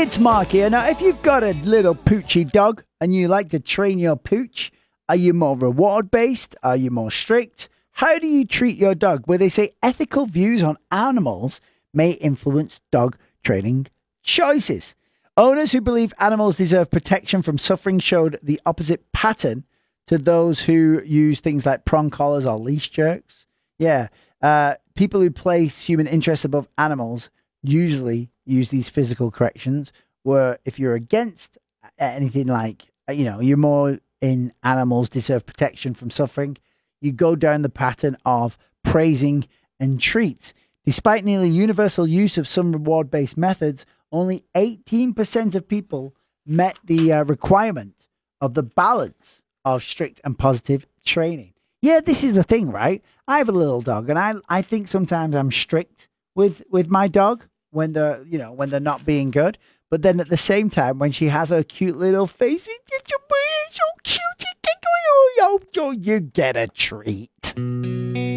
It's Mark here. Now, if you've got a little poochy dog and you like to train your pooch, are you more reward-based? Are you more strict? How do you treat your dog? Where they say ethical views on animals may influence dog training choices. Owners who believe animals deserve protection from suffering showed the opposite pattern to those who use things like prong collars or leash jerks. Yeah, people who place human interests above animals usually use these physical corrections, where if you're against anything like, you're more in animals deserve protection from suffering, you go down the pattern of praising and treats. Despite nearly universal use of some reward-based methods, only 18% of people met the requirement of the balance of strict and positive training. Yeah, this is the thing, right? I have a little dog, and I think sometimes I'm strict with my dog when they're not being good. But then at the same time, when she has her cute little face, it's so cute. You get a treat.